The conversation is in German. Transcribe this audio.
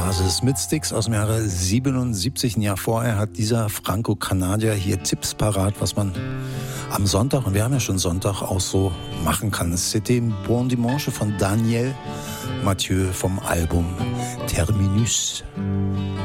Oasis mit Styx aus dem Jahre 77. Ein Jahr vorher hat dieser Franco-Kanadier hier Tipps parat, was man am Sonntag, und wir haben ja schon Sonntag, auch so machen kann. C'était Bon Dimanche von Daniel Mathieu vom Album Terminus.